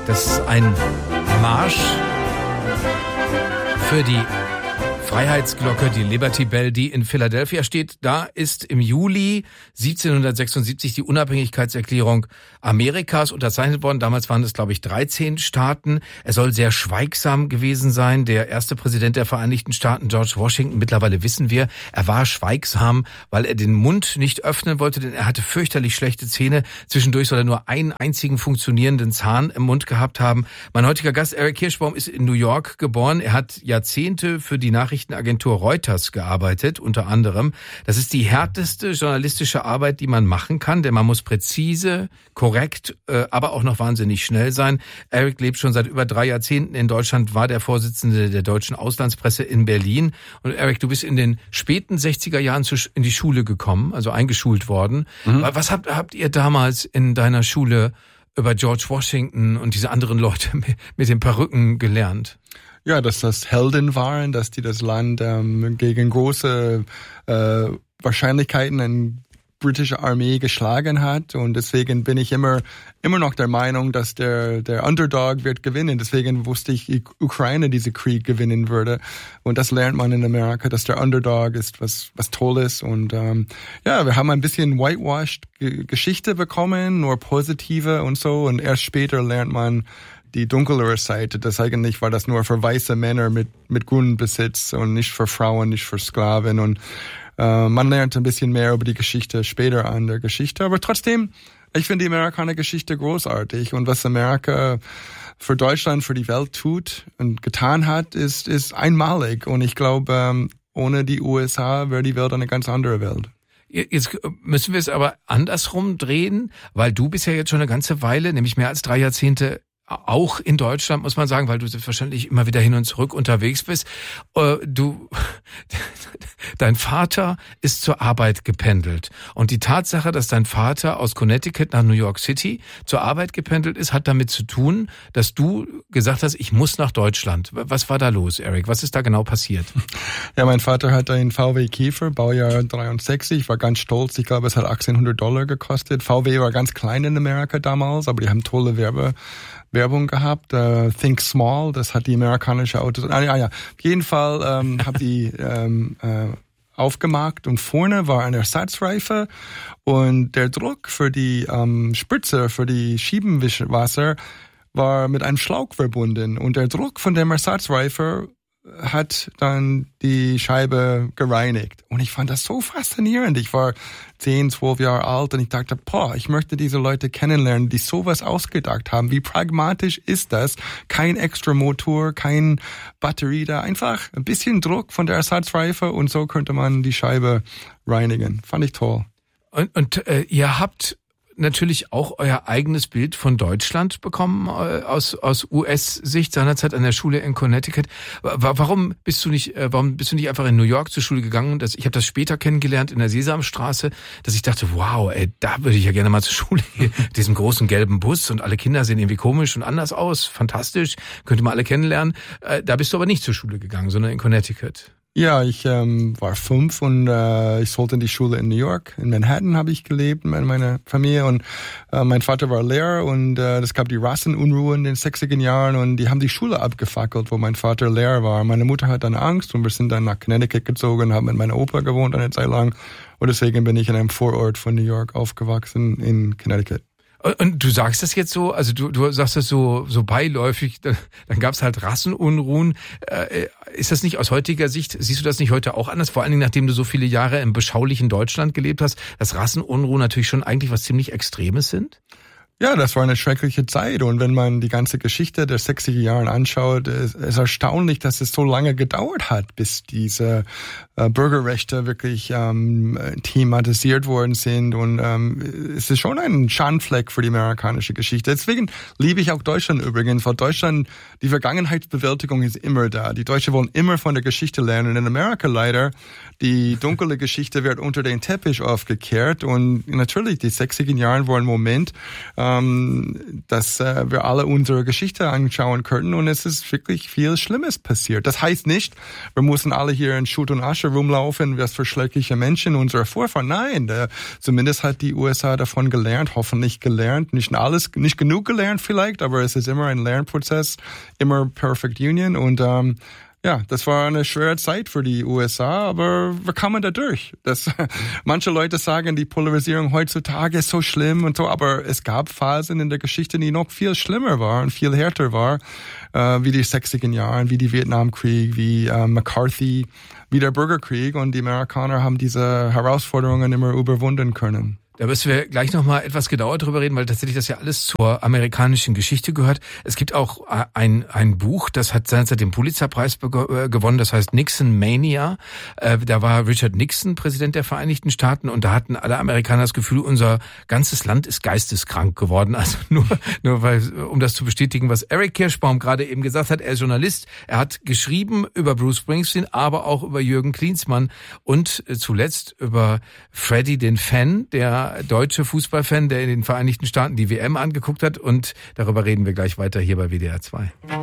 Das ist ein Marsch für die Freiheitsglocke, die Liberty Bell, die in Philadelphia steht. Da ist im Juli 1776 die Unabhängigkeitserklärung Amerikas unterzeichnet worden. Damals waren es, glaube ich, 13 Staaten. Er soll sehr schweigsam gewesen sein. Der erste Präsident der Vereinigten Staaten, George Washington, mittlerweile wissen wir, er war schweigsam, weil er den Mund nicht öffnen wollte, denn er hatte fürchterlich schlechte Zähne. Zwischendurch soll er nur einen einzigen funktionierenden Zahn im Mund gehabt haben. Mein heutiger Gast, Eric Kirschbaum, ist in New York geboren. Er hat Jahrzehnte für die Nachrichtenagentur Reuters gearbeitet, unter anderem. Das ist die härteste journalistische Arbeit, die man machen kann, denn man muss präzise, korrekt, aber auch noch wahnsinnig schnell sein. Eric lebt schon seit über 3 Jahrzehnten in Deutschland, war der Vorsitzende der deutschen Auslandspresse in Berlin. Und Eric, du bist in den späten 60er Jahren in die Schule gekommen, also eingeschult worden. Was habt ihr damals in deiner Schule über George Washington und diese anderen Leute mit den Perücken gelernt? Ja, dass das Helden waren, dass die das Land gegen große Wahrscheinlichkeiten eine britische Armee geschlagen hat, und deswegen bin ich immer noch der Meinung, dass der Underdog wird gewinnen. Deswegen wusste ich, Ukraine diese Krieg gewinnen würde, und das lernt man in Amerika, dass der Underdog ist was Tolles. Und wir haben ein bisschen whitewashed Geschichte bekommen, nur positive und so, und erst später lernt man die dunklere Seite, das eigentlich war das nur für weiße Männer mit Grundbesitz und nicht für Frauen, nicht für Sklaven, und man lernt ein bisschen mehr über die Geschichte später an der Geschichte, aber trotzdem, ich finde die Amerikaner-Geschichte großartig, und was Amerika für Deutschland, für die Welt tut und getan hat, ist einmalig, und ich glaube, ohne die USA wäre die Welt eine ganz andere Welt. Jetzt müssen wir es aber andersrum drehen, weil du bist ja jetzt schon eine ganze Weile, nämlich mehr als 3 Jahrzehnte, auch in Deutschland, muss man sagen, weil du selbstverständlich immer wieder hin und zurück unterwegs bist. Dein Vater ist zur Arbeit gependelt. Und die Tatsache, dass dein Vater aus Connecticut nach New York City zur Arbeit gependelt ist, hat damit zu tun, dass du gesagt hast, ich muss nach Deutschland. Was war da los, Eric? Was ist da genau passiert? Ja, mein Vater hat einen VW Käfer, Baujahr 63, war ganz stolz. Ich glaube, es hat $1,800 gekostet. VW war ganz klein in Amerika damals, aber die haben tolle Werbung gehabt, Think Small, das hat die amerikanische Autos. Auf jeden Fall habe die aufgemacht, und vorne war eine Ersatzreife, und der Druck für die Spritze, für die Schiebenwasser war mit einem Schlauch verbunden, und der Druck von dem Ersatzreife hat dann die Scheibe gereinigt. Und ich fand das so faszinierend. Ich war 10, 12 Jahre alt, und ich dachte, ich möchte diese Leute kennenlernen, die sowas ausgedacht haben. Wie pragmatisch ist das? Kein extra Motor, kein Batterie da. Einfach ein bisschen Druck von der Ersatzreife, und so könnte man die Scheibe reinigen. Fand ich toll. Und ihr habt natürlich auch euer eigenes Bild von Deutschland bekommen aus US-Sicht seinerzeit an der Schule in Connecticut. Warum bist du nicht einfach in New York zur Schule gegangen? Ich habe das später kennengelernt in der Sesamstraße, dass ich dachte, wow, da würde ich ja gerne mal zur Schule gehen. Diesem großen gelben Bus, und alle Kinder sehen irgendwie komisch und anders aus. Fantastisch, könnte man alle kennenlernen. Da bist du aber nicht zur Schule gegangen, sondern in Connecticut. Ja, ich war 5, und ich sollte in die Schule in New York. In Manhattan habe ich gelebt mit meiner Familie, und mein Vater war Lehrer, und es gab die Rassenunruhen in den 60er Jahren, und die haben die Schule abgefackelt, wo mein Vater Lehrer war. Meine Mutter hat dann Angst, und wir sind dann nach Connecticut gezogen, haben mit meiner Opa gewohnt eine Zeit lang, und deswegen bin ich in einem Vorort von New York aufgewachsen in Connecticut. Und du sagst das jetzt so, also du sagst das so beiläufig, dann gab es halt Rassenunruhen. Ist das nicht aus heutiger Sicht, siehst du das nicht heute auch anders? Vor allen Dingen, nachdem du so viele Jahre im beschaulichen Deutschland gelebt hast, dass Rassenunruhen natürlich schon eigentlich was ziemlich Extremes sind? Ja, das war eine schreckliche Zeit, und wenn man die ganze Geschichte der 60er Jahre anschaut, ist erstaunlich, dass es so lange gedauert hat, bis diese Bürgerrechte wirklich thematisiert worden sind, und es ist schon ein Schandfleck für die amerikanische Geschichte. Deswegen liebe ich auch Deutschland übrigens, weil Deutschland, die Vergangenheitsbewältigung ist immer da. Die Deutschen wollen immer von der Geschichte lernen. In Amerika leider, die dunkle Geschichte wird unter den Teppich aufgekehrt, und natürlich, die 60er Jahre waren ein Moment, dass wir alle unsere Geschichte anschauen könnten und es ist wirklich viel Schlimmes passiert. Das heißt nicht, wir müssen alle hier in Schutt und Asche rumlaufen, was für schreckliche Menschen unsere Vorfahren. Nein, zumindest hat die USA davon gelernt, hoffentlich gelernt, nicht genug gelernt vielleicht, aber es ist immer ein Lernprozess, immer Perfect Union und ja, das war eine schwere Zeit für die USA, aber wir kamen da durch. Manche Leute sagen, die Polarisierung heutzutage ist so schlimm und so, aber es gab Phasen in der Geschichte, die noch viel schlimmer waren und viel härter war, wie die 60er Jahre, wie die Vietnamkrieg, wie McCarthy, wie der Bürgerkrieg und die Amerikaner haben diese Herausforderungen immer überwunden können. Da müssen wir gleich nochmal etwas genauer drüber reden, weil tatsächlich das ja alles zur amerikanischen Geschichte gehört. Es gibt auch ein Buch, das hat seinerzeit den Pulitzerpreis gewonnen, das heißt Nixon Mania. Da war Richard Nixon Präsident der Vereinigten Staaten und da hatten alle Amerikaner das Gefühl, unser ganzes Land ist geisteskrank geworden. Also nur weil, um das zu bestätigen, was Eric Kirschbaum gerade eben gesagt hat, er ist Journalist, er hat geschrieben über Bruce Springsteen, aber auch über Jürgen Klinsmann und zuletzt über Freddie den Fan, der deutsche Fußballfan, der in den Vereinigten Staaten die WM angeguckt hat und darüber reden wir gleich weiter hier bei WDR 2.